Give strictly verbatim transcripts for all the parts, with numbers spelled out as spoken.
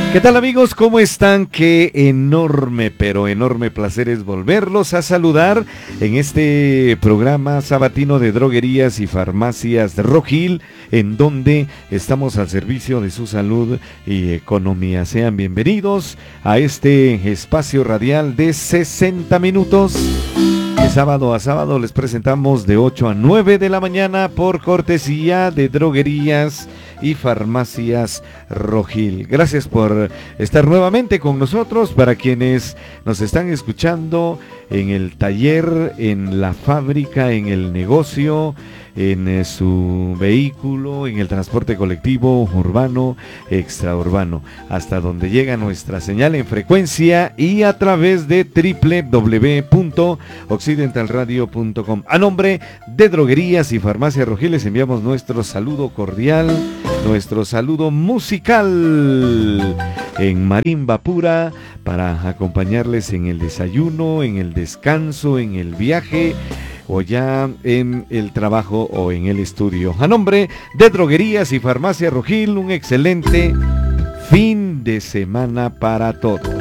¿Qué tal, amigos? ¿Cómo están? Qué enorme, pero enorme placer es volverlos a saludar en este programa sabatino de Droguerías y Farmacias Rojil, en donde estamos al servicio de su salud y economía. Sean bienvenidos a este espacio radial de sesenta minutos. De sábado a sábado les presentamos de ocho a nueve de la mañana por cortesía de Droguerías y Farmacias Rojil. Gracias por estar nuevamente con nosotros. Para quienes nos están escuchando en el taller, en la fábrica, en el negocio, en eh, su vehículo, en el transporte colectivo, urbano, extraurbano, hasta donde llega nuestra señal en frecuencia y a través de doble u doble u doble u punto occidental radio punto com. A nombre de Droguerías y Farmacias Rojil les enviamos nuestro saludo cordial, nuestro saludo musical en marimba pura para acompañarles en el desayuno, en el descanso, en el viaje o ya en el trabajo o en el estudio. A nombre de Droguerías y Farmacias Rojil, un excelente fin de semana para todos.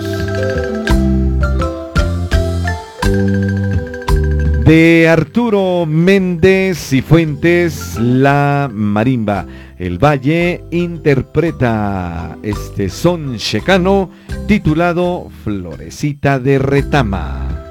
De Arturo Méndez y Fuentes, La Marimba. El Valle interpreta este son checano titulado Florecita de Retama.